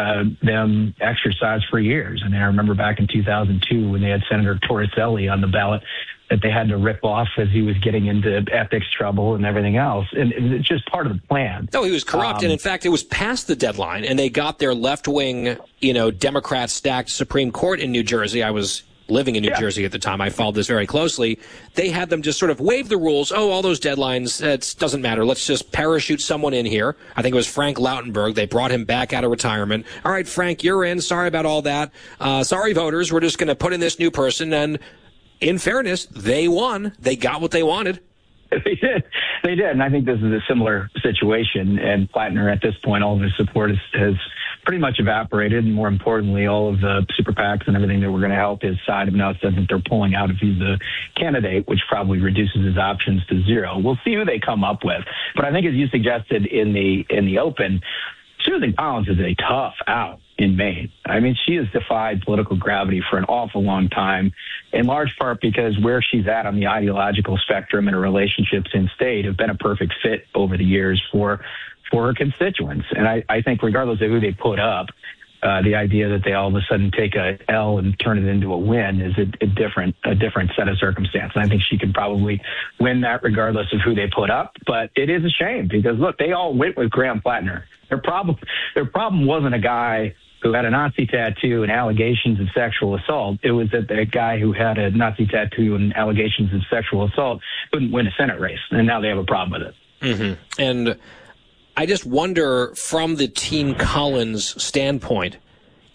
them exercise for years. I mean, I remember back in 2002 when they had Senator Torricelli on the ballot that they had to rip off as he was getting into ethics trouble and everything else. And it's just part of the plan. No, he was corrupt. And in fact, it was past the deadline, and they got their left-wing, Democrat-stacked Supreme Court in New Jersey. I was living in New Jersey at the time. I followed this very closely. They had them just sort of waive the rules. Oh, all those deadlines, it doesn't matter. Let's just parachute someone in here. I think it was Frank Lautenberg. They brought him back out of retirement. All right, Frank, you're in. Sorry about all that. Sorry, voters. We're just going to put in this new person. And in fairness, they won. They got what they wanted. They did. And I think this is a similar situation. And Plattner, at this point, all of his support has pretty much evaporated. And more importantly, all of the super PACs and everything that were going to help his side have now said that they're pulling out if he's the candidate, which probably reduces his options to zero. We'll see who they come up with. But I think, as you suggested in the open, Susan Collins is a tough out in Maine. I mean, she has defied political gravity for an awful long time, in large part because where she's at on the ideological spectrum and her relationships in state have been a perfect fit over the years for her constituents. And I think regardless of who they put up, the idea that they all of a sudden take a L and turn it into a win is a different set of circumstances. I think she could probably win that regardless of who they put up. But it is a shame because, look, they all went with Graham Plattner. Their problem wasn't a guy who had a Nazi tattoo and allegations of sexual assault. It was that the guy who had a Nazi tattoo and allegations of sexual assault couldn't win a Senate race, and now they have a problem with it. Mm-hmm. And I just wonder, from the Team Collins standpoint,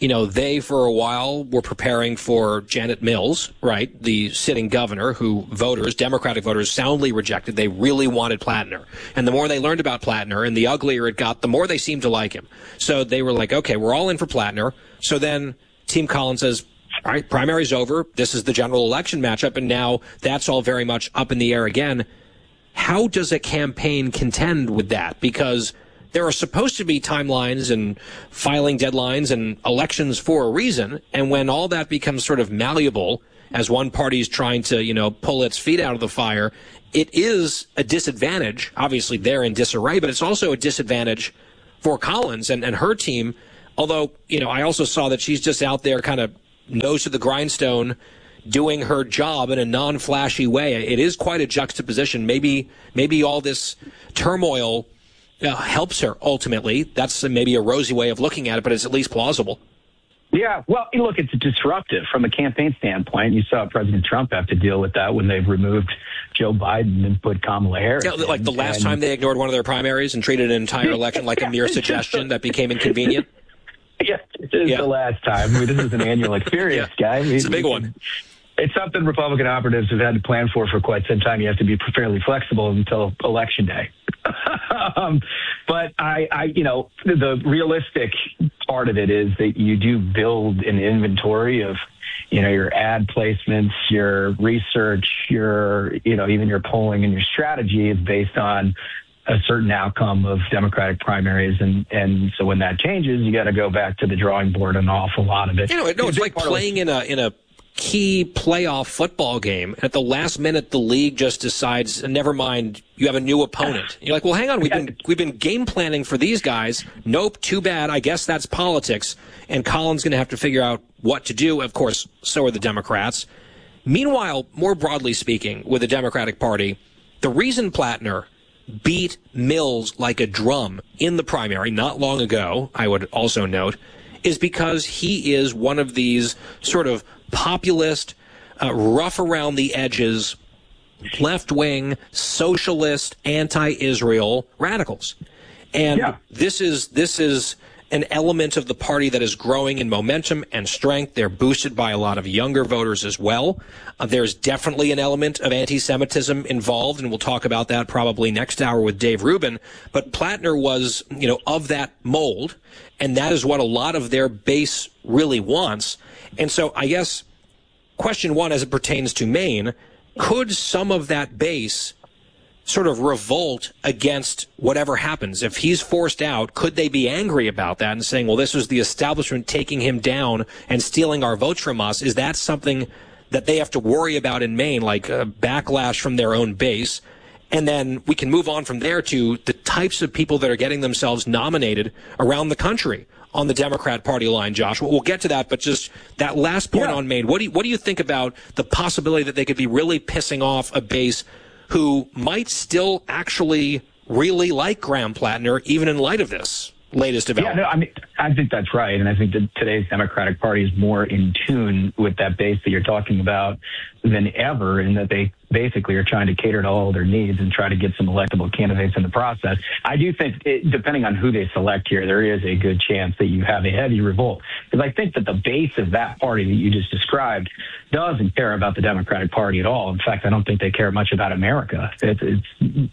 they for a while were preparing for Janet Mills, right, the sitting governor who Democratic voters soundly rejected. They really wanted Plattner. And the more they learned about Plattner and the uglier it got, the more they seemed to like him. So they were like, okay, we're all in for Plattner. So then Team Collins says, all right, primary's over. This is the general election matchup. And now that's all very much up in the air again. How does a campaign contend with that? Because there are supposed to be timelines and filing deadlines and elections for a reason. And when all that becomes sort of malleable as one party's trying to, pull its feet out of the fire, it is a disadvantage. Obviously, they're in disarray, but it's also a disadvantage for Collins and her team. Although, I also saw that she's just out there kind of nose to the grindstone doing her job in a non-flashy way. It is quite a juxtaposition. Maybe all this turmoil helps her ultimately. That's maybe a rosy way of looking at it, but it's at least plausible. Yeah, well, look, it's disruptive from a campaign standpoint. You saw President Trump have to deal with that when they've removed Joe Biden and put Kamala Harris. Yeah, like the last time they ignored one of their primaries and treated an entire election like a mere suggestion that became inconvenient. Yes, it is the last time. I mean, this is an annual experience, guy. It's a big one. It's something Republican operatives have had to plan for quite some time. You have to be fairly flexible until Election Day. But the realistic part of it is that you do build an inventory of, your ad placements, your research, even your polling and your strategy is based on a certain outcome of Democratic primaries. And so when that changes, you got to go back to the drawing board an awful lot of it. It's like playing in a key playoff football game. At the last minute, the league just decides, never mind, you have a new opponent. You're like, well, hang on, we've been game planning for these guys. Nope, too bad. I guess that's politics. And Colin's going to have to figure out what to do. Of course, so are the Democrats. Meanwhile, more broadly speaking, with the Democratic Party, the reason Plattner beat Mills like a drum in the primary not long ago, I would also note, is because he is one of these sort of populist, rough around the edges, left-wing, socialist, anti-Israel radicals. And this is an element of the party that is growing in momentum and strength. They're boosted by a lot of younger voters as well. There's definitely an element of anti-Semitism involved, and we'll talk about that probably next hour with Dave Rubin. But Plattner was, of that mold, and that is what a lot of their base really wants. And so I guess question one, as it pertains to Maine, could some of that base sort of revolt against whatever happens? If he's forced out, could they be angry about that and saying, well, this was the establishment taking him down and stealing our votes from us? Is that something that they have to worry about in Maine, like a backlash from their own base? And then we can move on from there to the types of people that are getting themselves nominated around the country on the Democrat Party line, Josh. We'll get to that, but just that last point on Maine, what do you think about the possibility that they could be really pissing off a base who might still actually really like Graham Plattner, even in light of this latest development? Yeah, I think that's right. And I think that today's Democratic Party is more in tune with that base that you're talking about than ever, in that they basically are trying to cater to all their needs and try to get some electable candidates in the process. I do think, depending on who they select here, there is a good chance that you have a heavy revolt. Because I think that the base of that party that you just described doesn't care about the Democratic Party at all. In fact, I don't think they care much about America. It's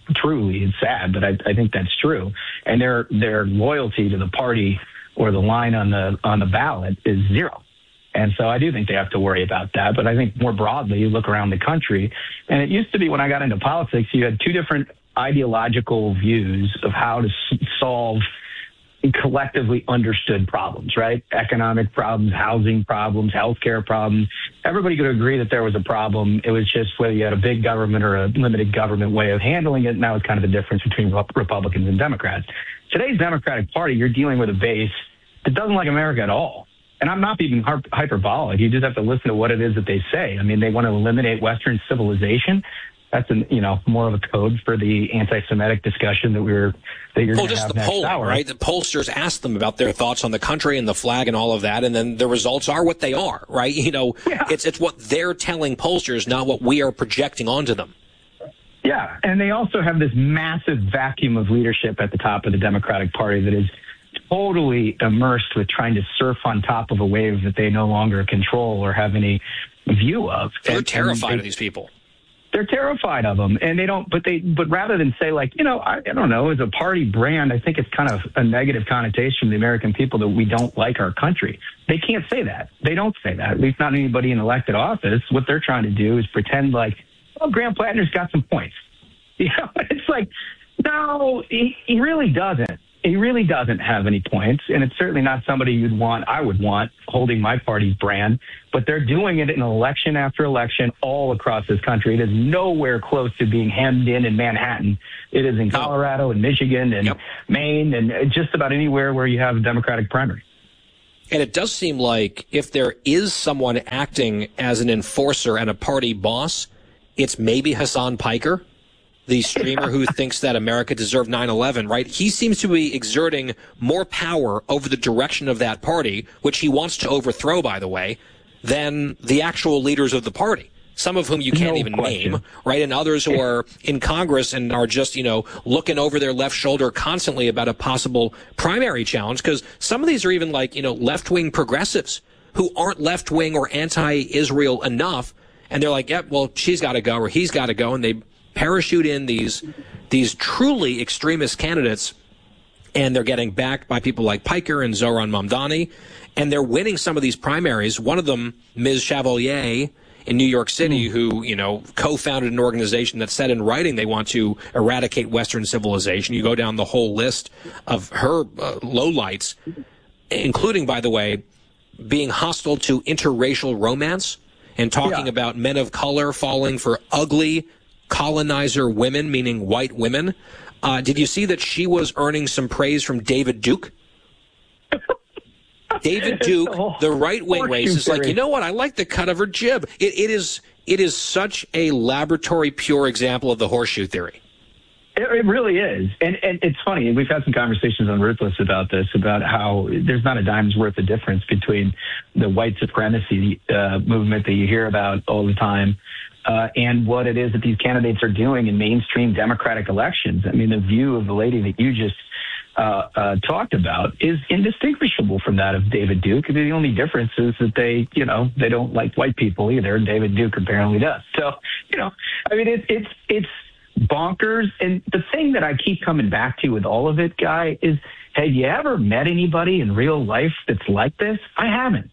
sad, but I think that's true. And their loyalty to the party or the line on the ballot is zero. And so I do think they have to worry about that. But I think more broadly, you look around the country, and it used to be when I got into politics, you had two different ideological views of how to solve collectively understood problems, right? Economic problems, housing problems, healthcare problems. Everybody could agree that there was a problem. It was just whether you had a big government or a limited government way of handling it. And that was kind of the difference between Republicans and Democrats. Today's Democratic Party, you're dealing with a base that doesn't like America at all. And I'm not being hyperbolic. You just have to listen to what it is that they say. I mean, they want to eliminate Western civilization. That's more of a code for the anti-Semitic discussion that you're going to have next hour. Right? The pollsters ask them about their thoughts on the country and the flag and all of that, and then the results are what they are, right? It's what they're telling pollsters, not what we are projecting onto them. Yeah, and they also have this massive vacuum of leadership at the top of the Democratic Party that is totally immersed with trying to surf on top of a wave that they no longer control or have any view of. They're terrified of these people. They're terrified of them, and they don't. But rather than say I don't know, as a party brand, I think it's kind of a negative connotation from the American people that we don't like our country. They can't say that. They don't say that. At least not anybody in elected office. What they're trying to do is pretend like, Graham Plattner's got some points. It's like, no, he really doesn't. He really doesn't have any points, and it's certainly not somebody I would want holding my party's brand, but they're doing it in election after election all across this country. It is nowhere close to being hemmed in Manhattan. It is in Colorado and Michigan and Maine and just about anywhere where you have a Democratic primary. And it does seem like if there is someone acting as an enforcer and a party boss, it's maybe Hassan Piker, the streamer who thinks that America deserved 9/11, right? He seems to be exerting more power over the direction of that party, which he wants to overthrow, by the way, than the actual leaders of the party, some of whom you can't even name, right? And others who are in Congress and are just, looking over their left shoulder constantly about a possible primary challenge, because some of these are even left-wing progressives who aren't left-wing or anti-Israel enough, and they're like, yep, well, she's got to go or he's got to go, and they parachute in these truly extremist candidates, and they're getting backed by people like Piker and Zohran Mamdani, and they're winning some of these primaries. One of them, Ms. Chevalier in New York City, who, co-founded an organization that said in writing they want to eradicate Western civilization. You go down the whole list of her lowlights, including, by the way, being hostile to interracial romance and talking about men of color falling for ugly colonizer women, meaning white women. Did you see that she was earning some praise from David Duke? David Duke, the right-wing race, is like, you know what? I like the cut of her jib. It is such a laboratory pure example of the horseshoe theory. It really is. And it's funny. We've had some conversations on Ruthless about this, about how there's not a dime's worth of difference between the white supremacy movement that you hear about all the time and what it is that these candidates are doing in mainstream Democratic elections. I mean, the view of the lady that you just talked about is indistinguishable from that of David Duke. The only difference is that they don't like white people either, and David Duke apparently does. So, I mean, it's bonkers. And the thing that I keep coming back to with all of it, Guy, is, have you ever met anybody in real life that's like this? I haven't.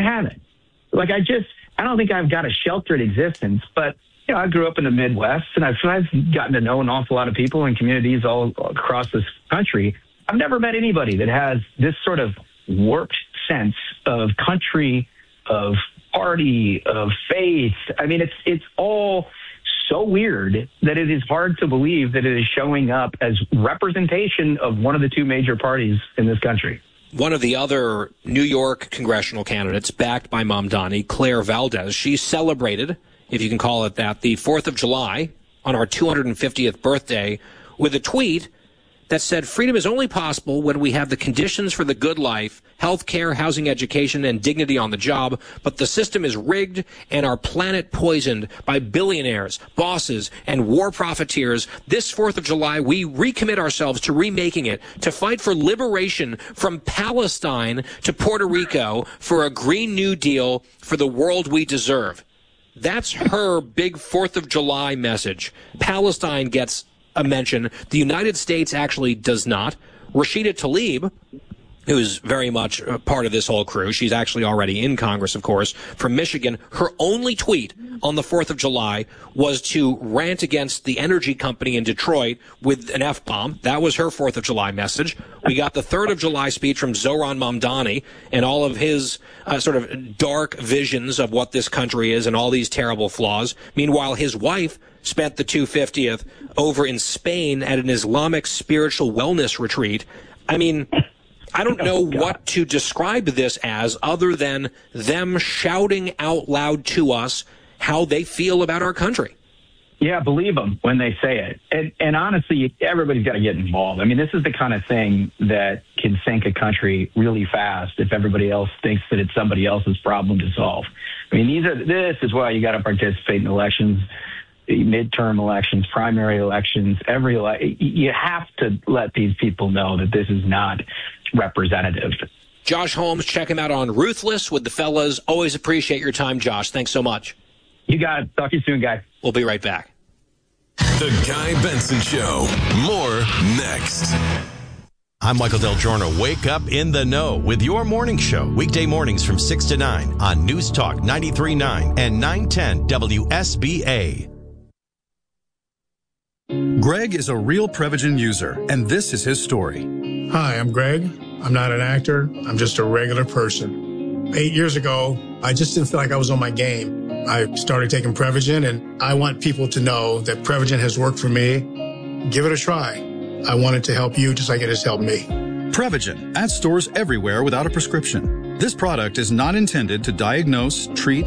Like, I don't think I've got a sheltered existence, but I grew up in the Midwest, and I've gotten to know an awful lot of people in communities all across this country. I've never met anybody that has this sort of warped sense of country, of party, of faith. I mean, it's all so weird that it is hard to believe that it is showing up as representation of one of the two major parties in this country. One of the other New York congressional candidates backed by Mamdani, Claire Valdez, she celebrated, if you can call it that, the 4th of July on our 250th birthday with a tweet that said, freedom is only possible when we have the conditions for the good life, health care, housing, education, and dignity on the job, but the system is rigged and our planet poisoned by billionaires, bosses, and war profiteers. This 4th of July, we recommit ourselves to remaking it, to fight for liberation from Palestine to Puerto Rico, for a Green New Deal, for the world we deserve. That's her big 4th of July message. Palestine gets a mention. The United States actually does not. Rashida Tlaib, who's very much part of this whole crew, she's actually already in Congress, of course, from Michigan, her only tweet on the 4th of July was to rant against the energy company in Detroit with an F-bomb. That was her 4th of July message. We got the 3rd of July speech from Zohran Mamdani and all of his sort of dark visions of what this country is and all these terrible flaws. Meanwhile, his wife spent the 250th over in Spain at an Islamic spiritual wellness retreat. I mean, I don't know what to describe this as other than them shouting out loud to us how they feel about our country. Yeah, believe them when they say it. And honestly, everybody's got to get involved. I mean, this is the kind of thing that can sink a country really fast if everybody else thinks that it's somebody else's problem to solve. I mean, this is why you got to participate in elections, midterm elections, primary elections, you have to let these people know that this is not representative. Josh Holmes, check him out on Ruthless with the fellas. Always appreciate your time, Josh. Thanks so much. You got it. Talk to you soon, guys. We'll be right back. The Guy Benson Show. More next. I'm Michael Del Giorno. Wake up in the know with your morning show. Weekday mornings from 6 to 9 on News Talk 93.9 and 910 WSBA. Greg is a real Prevagen user, and this is his story. Hi, I'm Greg. I'm not an actor. I'm just a regular person. 8 years ago, I just didn't feel like I was on my game. I started taking Prevagen, and I want people to know that Prevagen has worked for me. Give it a try. I want it to help you just like it has helped me. Prevagen at stores everywhere without a prescription. This product is not intended to diagnose, treat,